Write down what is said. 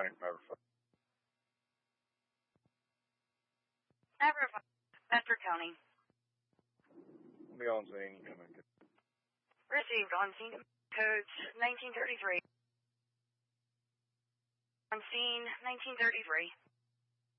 County, motherfucker. Bedford County. Be on scene. Received on scene. Codes 1933. On scene 1933.